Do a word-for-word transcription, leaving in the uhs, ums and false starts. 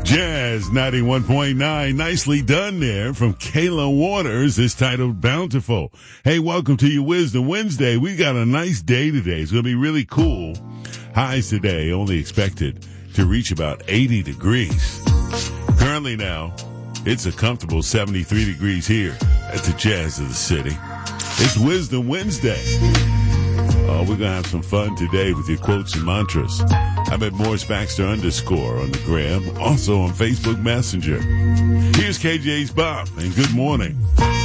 Jazz ninety-one point nine. Nicely done there from Kayla Waters. It's titled Bountiful. Hey, welcome to your Wisdom Wednesday. We got a nice day today. It's going to be really cool. Highs today only expected to reach about eighty degrees. Currently now, it's a comfortable seventy-three degrees here at the Jazz of the City. It's Wisdom Wednesday. Uh, we're going to have some fun today with your quotes and mantras. I'm at Morris Baxter underscore on the gram, also on Facebook Messenger. Here's K J's Bob, and good morning.